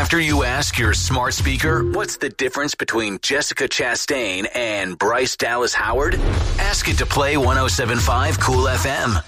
After you ask your smart speaker, what's the difference between Jessica Chastain and Bryce Dallas Howard? Ask it to play 107.5 Cool FM.